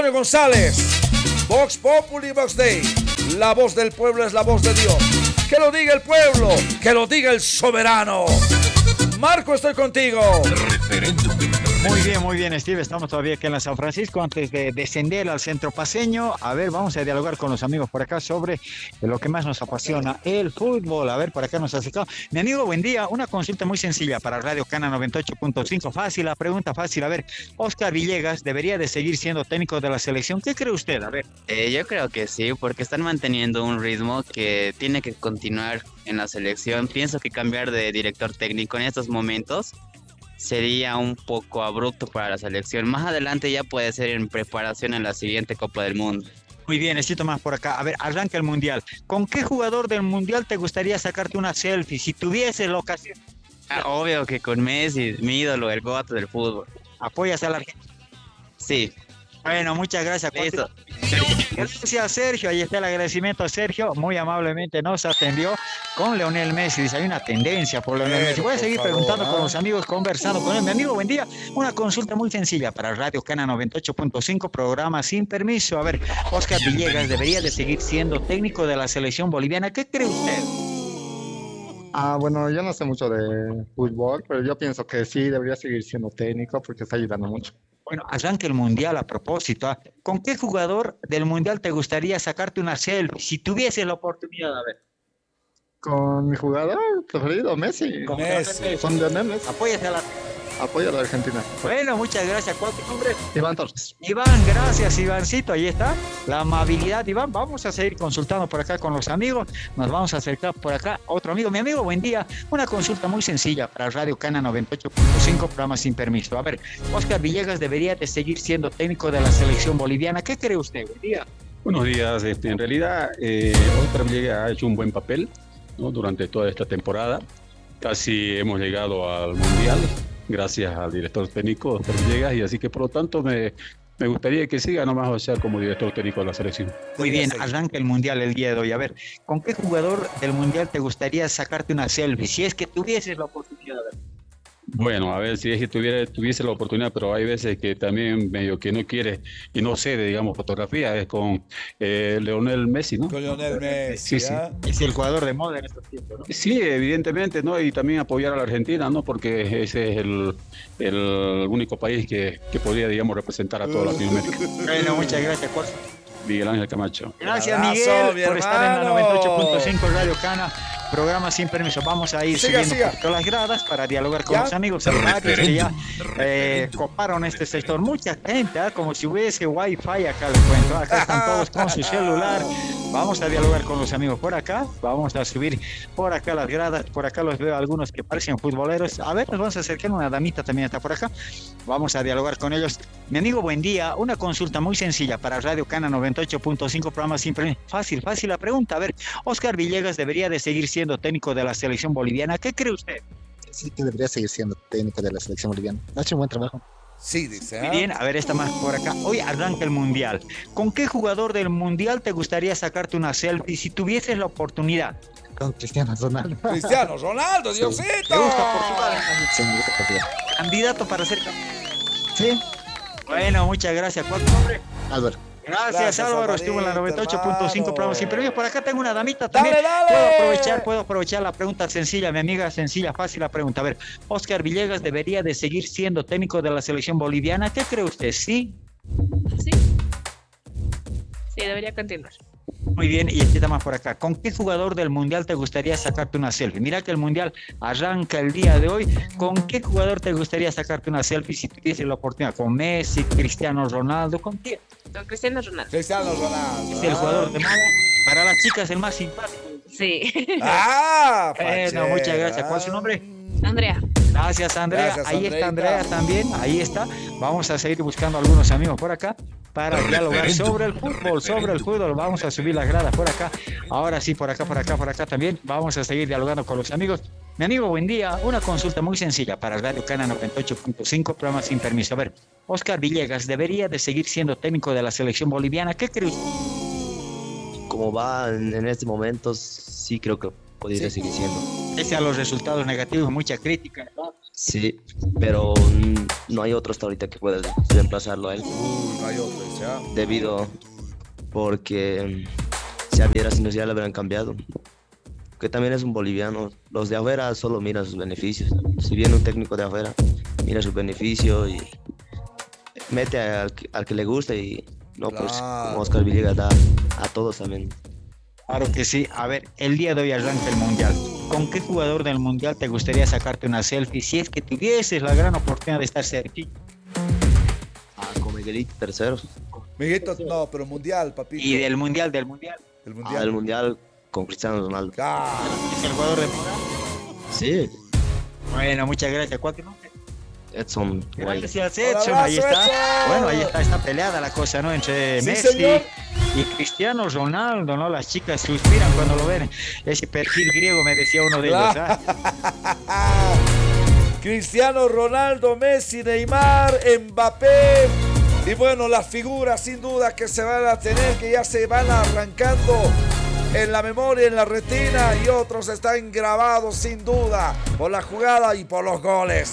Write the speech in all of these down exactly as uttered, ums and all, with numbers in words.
Antonio González. Vox Populi, Vox Dei. La voz del pueblo es la voz de Dios. Que lo diga el pueblo, que lo diga el soberano. Marco, estoy contigo. Referéndum. Muy bien, muy bien, Steve. Estamos todavía aquí en la San Francisco antes de descender al centro paseño. A ver, vamos a dialogar con los amigos por acá sobre lo que más nos apasiona, el fútbol. A ver, por acá nos ha acercado. Mi amigo, buen día. Una consulta muy sencilla para Radio Cana noventa y ocho punto cinco. Fácil, la pregunta fácil. A ver, Oscar Villegas debería de seguir siendo técnico de la selección. ¿Qué cree usted? A ver. Eh, yo creo que sí, porque están manteniendo un ritmo que tiene que continuar en la selección. Pienso que cambiar de director técnico en estos momentos sería un poco abrupto para la selección. Más adelante ya puede ser en preparación en la siguiente Copa del Mundo. Muy bien, necesito más por acá. A ver, arranca el Mundial. ¿Con qué jugador del Mundial te gustaría sacarte una selfie si tuvieses la ocasión? Ah, obvio que con Messi, mi ídolo, el gote del fútbol. ¿Apoyas a la Argentina? Sí. Bueno, muchas gracias. Listo. Gracias, Sergio. Ahí está el agradecimiento a Sergio. Muy amablemente nos atendió con Leonel Messi. Dice, hay una tendencia por Leonel Messi. Voy a seguir preguntando con los amigos, conversando con él. Mi amigo, buen día. Una consulta muy sencilla para Radio Cana noventa y ocho punto cinco, programa sin permiso. A ver, Oscar Villegas debería de seguir siendo técnico de la selección boliviana. ¿Qué cree usted? Ah, bueno, yo no sé mucho de fútbol, pero yo pienso que sí debería seguir siendo técnico porque está ayudando mucho. Bueno, arranca el Mundial a propósito. ¿Ah? ¿Con qué jugador del Mundial te gustaría sacarte una selfie si tuvieses la oportunidad? A ver. Con mi jugador preferido, Messi. Con Messi. Con Lionel Messi. Apóyate a la... Apoya a la Argentina. Bueno, muchas gracias. ¿Cuál es tu nombre? Iván Torres. Iván, gracias, Ivancito. Ahí está la amabilidad, Iván. Vamos a seguir consultando por acá con los amigos. Nos vamos a acercar por acá. Otro amigo, mi amigo, buen día. Una consulta muy sencilla para Radio Cana noventa y ocho punto cinco, programa sin permiso. A ver, Oscar Villegas debería de seguir siendo técnico de la selección boliviana. ¿Qué cree usted? Buen día. Buenos días. Este, en realidad, eh, Oscar Villegas ha hecho un buen papel, ¿no? Durante toda esta temporada. Casi hemos llegado al Mundial, gracias al director técnico, Oscar Villegas, y así que por lo tanto me, me gustaría que siga nomás o sea como director técnico de la selección. Muy bien, arranca el Mundial el día de hoy. A ver, ¿con qué jugador del Mundial te gustaría sacarte una selfie? Si es que tuvieses la oportunidad de ver. Bueno, a ver si es que tuviera, tuviese la oportunidad, pero hay veces que también medio que no quiere y no cede, digamos, fotografía, es con eh, Leonel Messi, ¿no? Con Lionel Messi, sí, sí. ¿eh? Es el jugador de moda en estos tiempos, ¿no? Sí, evidentemente, ¿no? Y también apoyar a la Argentina, ¿no? Porque ese es el, el único país que, que podría, digamos, representar a toda Latinoamérica. Bueno, muchas gracias, Jorge. Miguel Ángel Camacho. Gracias, Un abrazo, Miguel, mi por estar en la hermano. noventa y ocho punto cinco Radio Cana, programa sin permiso. Vamos a ir Siga, subiendo siga. un poquito las gradas para dialogar con ¿Ya? los amigos salvajes que ya eh, coparon este sector. Mucha gente, ¿eh? Como si hubiese wifi acá, les cuento. Acá están todos con su celular. Vamos a dialogar con los amigos por acá. Vamos a subir por acá las gradas. Por acá los veo algunos que parecen futboleros. A ver, nos vamos a acercar. Una damita también está por acá. Vamos a dialogar con ellos. Mi amigo, buen día. Una consulta muy sencilla para Radio Cana noventa y ocho punto cinco, programa sin permiso. Fácil, fácil la pregunta. A ver, Oscar Villegas debería de seguir siendo técnico de la selección boliviana. ¿Qué cree usted? Sí, que debería seguir siendo técnico de la selección boliviana. Ha hecho un buen trabajo. Sí, dice. Muy ¿eh? bien, a ver, esta más por acá. Hoy arranca el Mundial. ¿Con qué jugador del Mundial te gustaría sacarte una selfie si tuvieses la oportunidad? Con Cristiano Ronaldo. Cristiano Ronaldo, Diosito. ¿Te gusta Portugal? Sí, me gusta Portugal. Candidato para ser... Sí, Bueno, muchas gracias. ¿Cuál es tu nombre? Álvaro. Gracias, Gracias, Álvaro. Alvarito, Estuvo en la noventa y ocho punto cinco, hermano. programa sin permiso. Por acá tengo una damita también. Dale, dale. Puedo aprovechar, puedo aprovechar la pregunta sencilla, mi amiga, sencilla, fácil la pregunta. A ver, Oscar Villegas debería de seguir siendo técnico de la selección boliviana. ¿Qué cree usted? ¿Sí? Sí. Sí, debería continuar. Muy bien, y este más por acá. ¿Con qué jugador del Mundial te gustaría sacarte una selfie? Mira que el Mundial arranca el día de hoy. ¿Con qué jugador te gustaría sacarte una selfie si tuviese la oportunidad? ¿Con Messi, Cristiano Ronaldo? ¿Con quién? Con Cristiano Ronaldo. Cristiano Ronaldo. Es el ¿eh? jugador de moda. Para las chicas, el más simpático. Sí. Ah, Bueno, fachera. muchas gracias. ¿Cuál es su nombre? Andrea. Gracias, Andrea. Gracias, ahí está Andreita. Andrea también. Ahí está. Vamos a seguir buscando algunos amigos por acá para dialogar sobre el fútbol, sobre el fútbol. Vamos a subir las gradas por acá. Ahora sí, por acá, por acá, por acá también. Vamos a seguir dialogando con los amigos. Mi amigo, buen día. Una consulta muy sencilla para Radio Cana noventa y ocho punto cinco, programa sin permiso. A ver, Oscar Villegas debería de seguir siendo técnico de la selección boliviana. ¿Qué cree usted? Como va en, en este momento, sí creo que podría Sí. seguir siendo. Pese a los resultados negativos, mucha crítica, ¿no? Sí, pero mm, no hay otro hasta ahorita que pueda reemplazarlo a él. Uy, no hay otro, dice, ¿ah? Debido porque mm, si hubiera sido ya lo habrían cambiado. Que también es un boliviano. Los de afuera solo miran sus beneficios. Si viene un técnico de afuera, mira sus beneficios y mete al, que- al que le gusta y no, pues Claro. como Oscar Villegas da a todos también. Claro que sí. A ver, el día de hoy arranca el Mundial. ¿Con qué jugador del Mundial te gustaría sacarte una selfie si es que tuvieses la gran oportunidad de estar cerquita? Ah, con Miguelito terceros. Miguelito, no, pero mundial, papito. Y del Mundial, del Mundial. El Ah, mundial. el mundial con Cristiano Ronaldo. Ah, ¿Es el jugador de moda? Sí, Bueno, muchas gracias. ¿Cuál tu nombre? Edson Guay. Gracias, Un Edson. Ahí abrazo, está. Edson. Bueno, ahí está, está peleada la cosa, ¿no? Entre Sí, Messi señor. y Cristiano Ronaldo, ¿no? Las chicas suspiran cuando lo ven. Ese perfil griego me decía uno de ellos, ¿ah? Cristiano Ronaldo, Messi, Neymar, Mbappé. Y bueno, las figuras sin duda que se van a tener, que ya se van arrancando en la memoria, en la retina, y otros están grabados sin duda por la jugada y por los goles.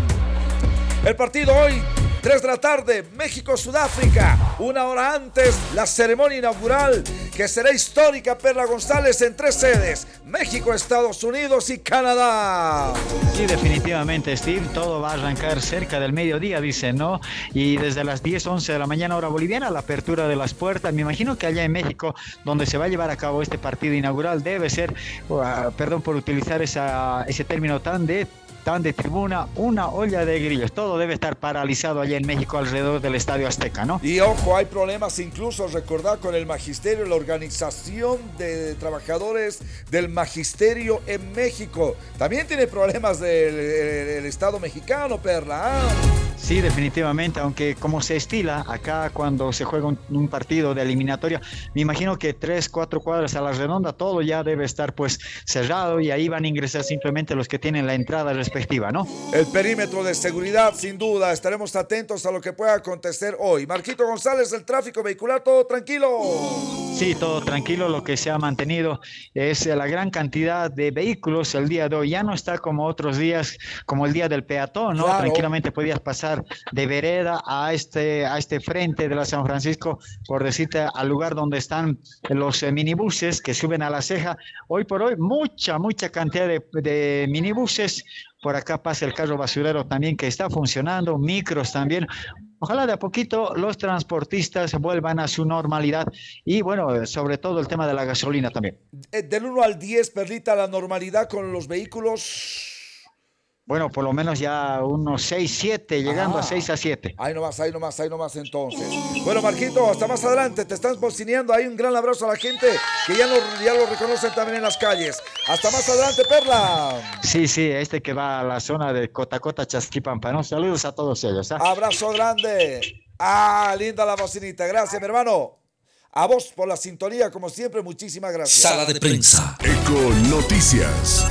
El partido hoy, tres de la tarde, México-Sudáfrica. Una hora antes, la ceremonia inaugural, que será histórica. Perla González en tres sedes: México, Estados Unidos y Canadá. Sí, definitivamente, Steve. Todo va a arrancar cerca del mediodía, dicen, ¿no? Y desde las diez, once de la mañana, hora boliviana, la apertura de las puertas. Me imagino que allá en México, donde se va a llevar a cabo este partido inaugural, debe ser, uh, perdón por utilizar esa, ese término tan de tan de tribuna, una olla de grillos. Todo debe estar paralizado allá en México alrededor del Estadio Azteca, ¿no? Y ojo, hay problemas incluso, recordar, con el magisterio, la organización de trabajadores del magisterio en México. También tiene problemas del el, el Estado mexicano, Perla. ¿Ah? Sí, definitivamente, aunque como se estila acá cuando se juega un, un partido de eliminatoria, me imagino que tres, cuatro cuadras a la redonda, todo ya debe estar pues cerrado y ahí van a ingresar simplemente los que tienen la entrada respectiva, ¿no? El perímetro de seguridad, sin duda, estaremos atentos a lo que pueda acontecer hoy. Marquito González, el tráfico vehicular, todo tranquilo. Sí, todo tranquilo. Lo que se ha mantenido es la gran cantidad de vehículos el día de hoy. Ya no está como otros días, como el día del peatón, ¿no? Claro. Tranquilamente podías pasar de vereda a este, a este frente de la San Francisco, por decirte, al lugar donde están los eh, minibuses que suben a la ceja. Hoy por hoy, mucha, mucha cantidad de, de minibuses. Por acá pasa el carro basurero también que está funcionando, micros también. Ojalá de a poquito los transportistas vuelvan a su normalidad y bueno, sobre todo el tema de la gasolina también. Eh, Del uno al diez, Perlita, la normalidad con los vehículos. Bueno, por lo menos ya unos seis, siete, llegando Ah. a seis a siete. Ahí nomás, ahí nomás, ahí nomás entonces. Bueno, Marquito, hasta más adelante. Te están bocineando ahí. Un gran abrazo a la gente que ya lo, ya lo reconocen también en las calles. Hasta más adelante, Perla. Sí, sí, este que va a la zona de Cotacota, Chasquipampa, ¿no? Saludos a todos ellos. ¿Ah? Abrazo grande. Ah, linda la bocinita. Gracias, mi hermano. A vos por la sintonía, como siempre, muchísimas gracias. Sala de prensa. Eco Noticias.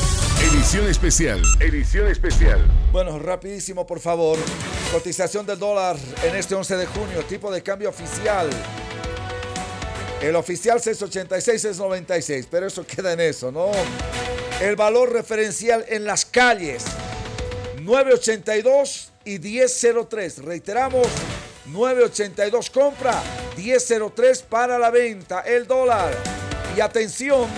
Edición especial. Edición especial. Bueno, rapidísimo, por favor. Cotización del dólar en este once de junio. Tipo de cambio oficial. El oficial seis ochenta y seis, seis noventa y seis. Pero eso queda en eso, ¿no? El valor referencial en las calles. nueve ochenta y dos y diez cero tres. Reiteramos. nueve ochenta y dos compra. diez cero tres para la venta. El dólar. Y atención.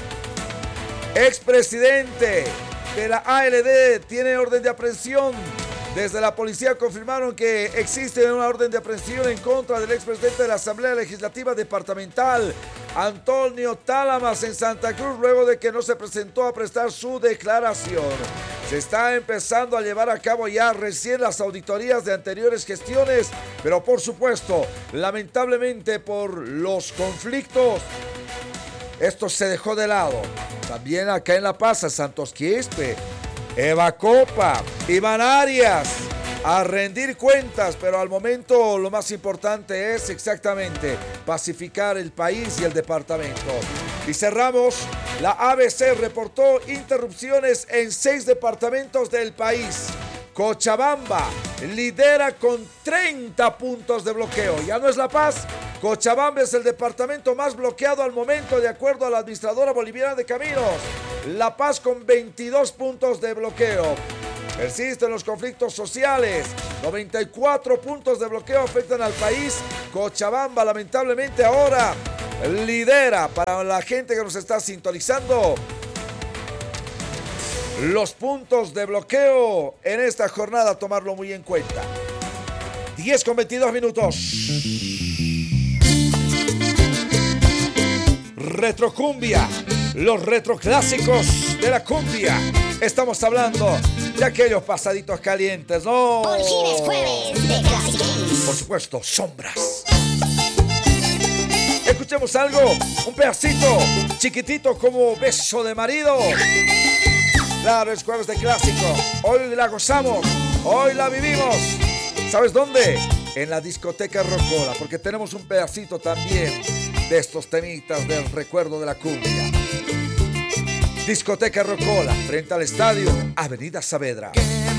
Expresidente de la A L D tiene orden de aprehensión. Desde la policía confirmaron que existe una orden de aprehensión en contra del expresidente de la Asamblea Legislativa Departamental, Antonio Tálamas, en Santa Cruz, luego de que no se presentó a prestar su declaración. Se está empezando a llevar a cabo ya recién las auditorías de anteriores gestiones, pero por supuesto, lamentablemente por los conflictos, esto se dejó de lado. También acá en La Paz, Santos Quispe, Eva Copa, Iván Arias, a rendir cuentas, pero al momento lo más importante es exactamente pacificar el país y el departamento. Y cerramos, la A B C reportó interrupciones en seis departamentos del país. Cochabamba lidera con treinta puntos de bloqueo. Ya no es La Paz. Cochabamba es el departamento más bloqueado al momento, de acuerdo a la administradora boliviana de caminos. La Paz con veintidós puntos de bloqueo. Persisten los conflictos sociales. noventa y cuatro puntos de bloqueo afectan al país. Cochabamba, lamentablemente, ahora lidera para la gente que nos está sintonizando los puntos de bloqueo en esta jornada, tomarlo muy en cuenta. diez con veintidós minutos. Retrocumbia, los retroclásicos de la cumbia. Estamos hablando de aquellos pasaditos calientes, ¿no? Hoy es jueves de Classic. Por supuesto, sombras. Escuchemos algo, un pedacito chiquitito como beso de marido. Claro, es jueves de clásico. Hoy la gozamos, hoy la vivimos. ¿Sabes dónde? En la discoteca Rocola, porque tenemos un pedacito también de estos temitas del recuerdo de la cumbia. Discoteca Rocola, frente al estadio Avenida Saavedra.